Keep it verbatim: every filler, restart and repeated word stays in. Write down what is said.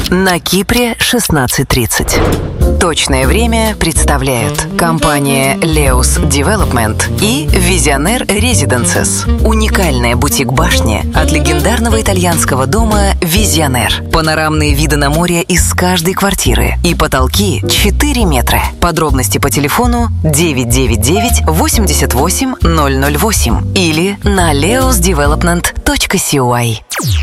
На Кипре шестнадцать тридцать. Точное время представляют компания Leus Development и Visionaire Residences. Уникальная бутик-башня от легендарного итальянского дома Visionaire. Панорамные виды на море из каждой квартиры и потолки четыре метра. Подробности по телефону девять девять девять восемьдесят восемь ноль ноль восемь или на leusdevelopment точка си ой.